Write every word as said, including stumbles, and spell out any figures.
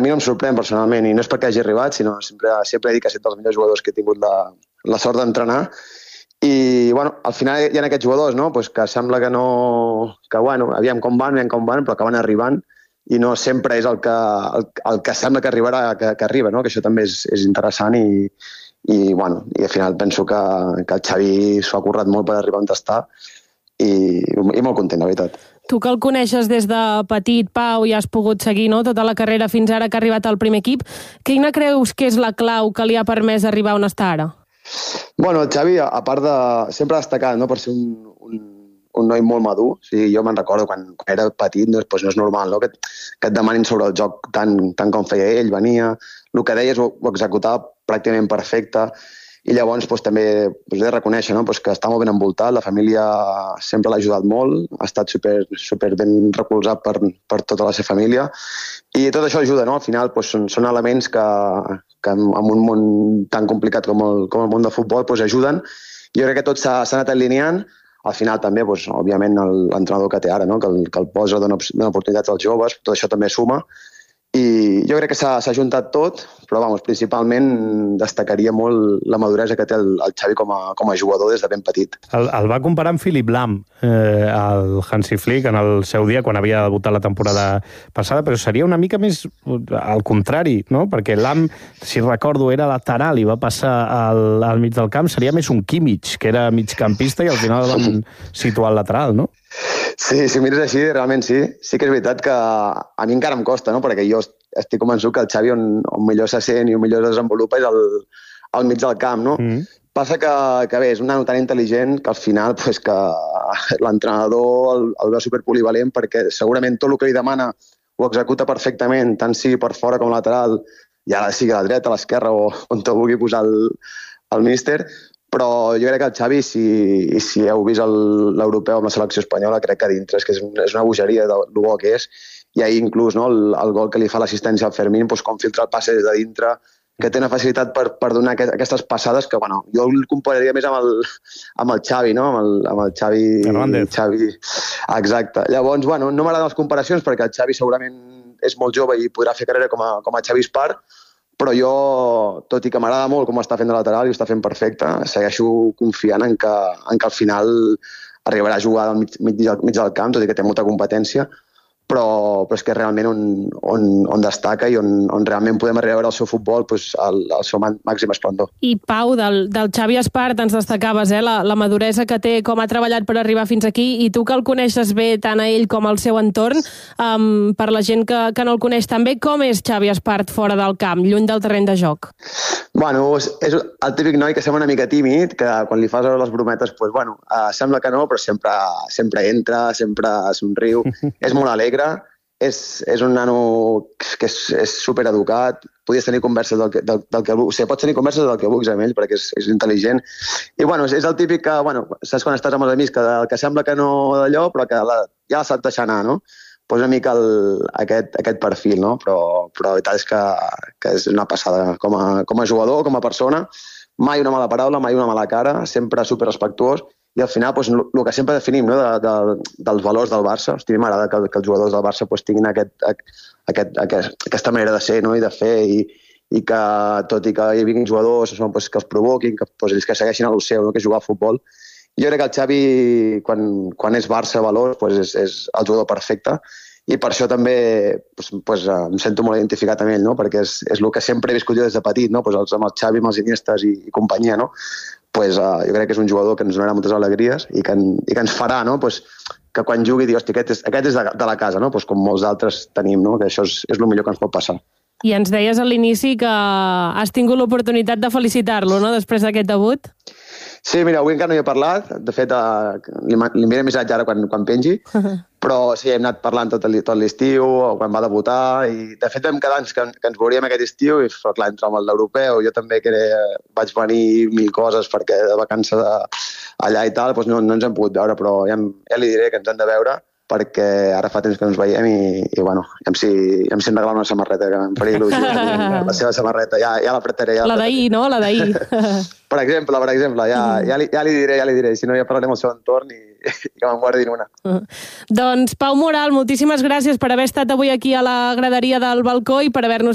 mi no em sorprèn personalment, i no és perquè hagi arribat, sinó sempre, sempre he dit que ha estat dels millors jugadors que he tingut la, la sort d'entrenar. I, bueno, al final hi ha aquests jugadors, no?, pues que sembla que no... que, bueno, aviam com van, aviam com van, però acaben arribant, i no sempre és el que, el, el que sembla que arribarà, que, que arriba, no?, que això també és, és interessant, i, i, bueno, i al final penso que, que el Xavi s'ho ha currat molt per arribar on està, i, i molt content, la veritat. Tu que el coneixes des de petit, Pau, i has pogut seguir, no?, tota la carrera fins ara que ha arribat al primer equip, quina creus que és la clau que li ha permès arribar on està ara? Bueno, el Xavi, a part de... sempre ha destacat, no?, per ser un, un, un noi molt madur. O sigui, jo me'n recordo quan, quan era petit, doncs, doncs no és normal, no?, que, que et demanin sobre el joc tant, tant com feia ell, venia... El que deies ho, ho executava pràcticament perfecte, i llavors doncs, també doncs, he de reconèixer, no?, doncs, que està molt ben envoltat, la família sempre l'ha ajudat molt, ha estat super, super ben recolzat per, per tota la seva família, i tot això ajuda, no?, al final doncs, són, són elements que, que en un món tan complicat com el, com el món del futbol doncs, ajuden. Jo crec que tot s'ha anat alineant. Al final també, doncs, òbviament, l'entrenador que té ara, no?, que, el, que el posa, dona, dona oportunitats als joves, tot això també suma. I jo crec que s'ha juntat tot, però vamos, principalment destacaria molt la maduresa que té el, el Xavi com a, com a jugador des de ben petit. El, el va comparar amb Philipp Lahm, eh, el Hansi Flick, en el seu dia, quan havia debutat la temporada passada, però seria una mica més al contrari, no? Perquè Lahm, si recordo, era lateral i va passar al, al mig del camp, seria més un Kimmich, que era migcampista i al final el van situar al lateral, no? Sí, si mires així, realment sí. Sí que és veritat que a mi encara em costa, no?, perquè jo estic convençut que el Xavi on, on millor se sent i on millor es desenvolupa és al, al mig del camp, no? Mm. Passa que, que bé, és un nano tan intel·ligent que al final pues, que l'entrenador el, el veu superpolivalent, perquè segurament tot el que li demana ho executa perfectament, tant sigui per fora com lateral, ja sigui a la dreta, a l'esquerra o on te vulgui posar el, el míster. Però jo crec que el Xavi, si, si heu vist l'europeu amb la selecció espanyola, crec que dintre és que és, un, és una bogeria de lo bo que és. I ahir inclús no, el, el gol que li fa l'assistència al Fermín, doncs, com filtra el passe des de dintre, que té una facilitat per, per donar aquestes passades que, bueno, jo el compararia més amb el, amb el Xavi, no? Amb el, amb el Xavi... Xavi. Exacte. Llavors, bueno, no m'agraden les comparacions perquè el Xavi segurament és molt jove i podrà fer carrera com a, com a Xavi Espart, però jo, tot i que m'agrada molt com està fent de lateral i ho està fent perfecte, segueixo confiant en que, en que al final arribarà a jugar al mig, mig, mig del camp, tot i que té molta competència, però, però és que realment on, on, on destaca i on, on realment podem arribar a veure el seu futbol doncs, al, al seu màxim esplendor. I Pau, del, del Xavi Espart ens destacaves eh, la, la maduresa que té, com ha treballat per arribar fins aquí, i tu que el coneixes bé tant a ell com al seu entorn, um, per la gent que, que no el coneix tan bé, com és Xavi Espart fora del camp, lluny del terreny de joc? Bueno, és, és el típic noi que sembla una mica tímid, que quan li fas veure les brometes, doncs, bueno, uh, sembla que no, però sempre, sempre entra, sempre somriu, és molt alegre. És, és un nano que és, és supereducat, podies tenir converses del que, del, del que o sigui, pots tenir converses del que vulguis amb ell perquè és, és intel·ligent. I bueno, és, és el típic que, bueno, saps quan estàs amb els amics que, que sembla que no d'allò, però que la, ja la sap deixar anar, no? Pues una mica el, aquest, aquest perfil, no? Però, però la veritat és que, que és una passada com a, com a jugador, com a persona. Mai una mala paraula, mai una mala cara, sempre superrespectuós. I al final, doncs, el que sempre definim no, de, de, dels valors del Barça, hosti, m'agrada que, que els jugadors del Barça doncs, tinguin aquest, aquest, aquest, aquesta manera de ser no, i de fer, i, i que tot i que hi vinguin jugadors doncs, que els provoquin, que, doncs, ells que segueixin a lo seu, no, que és jugar al futbol. Jo crec que el Xavi, quan, quan és Barça valors, doncs, és, és el jugador perfecte, i per això també doncs, doncs, em sento molt identificat amb ell, no? Perquè és, és el que sempre he viscut jo des de petit, no? Doncs els, amb el Xavi, amb els Iniestes i, i companyia, no? Pues, uh, jo crec que és un jugador que ens donarà moltes alegries i que, en, i que ens farà no? Pues, que quan jugui digui, hosti, aquest és, aquest és de, de la casa, no? Pues, com molts altres tenim, no? Que això és, és el millor que ens pot passar. I ens deies a l'inici que has tingut l'oportunitat de felicitar-lo, no?, després d'aquest debut. Sí, mira, avui encara no hi he parlat. De fet, uh, li, li enviaré missatge ara quan, quan pengi. Però sí, hem anat parlant tot l'estiu, quan va debutar, i de fet vam quedar que, que ens veuríem aquest estiu, i però, clar, entre amb l'europeu, jo també que vaig venir mil coses perquè de vacances allà i tal, doncs no, no ens hem pogut veure, però ja, ja li diré que ens hem de veure, perquè ara fa temps que ens veiem i, i bueno, ja si, ja si em regala una samarreta, que em faria il·lusió, la seva samarreta, ja, ja l'apretaré. Ja la d'ahir, no? La d'ahir. Per exemple, per exemple, ja, ja, li, ja li diré, ja li diré, si no ja parlarem al seu entorn i, i que me'n guardin una. Uh. Doncs Pau Moral, moltíssimes gràcies per haver estat avui aquí a la graderia del balcó i per haver-nos